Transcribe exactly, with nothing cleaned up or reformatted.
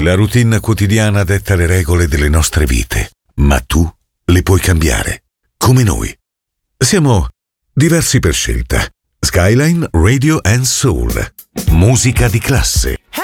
La routine quotidiana detta le regole delle nostre vite, ma tu le puoi cambiare, come noi. Siamo diversi per scelta. Skyline Radio and Soul. Musica di classe.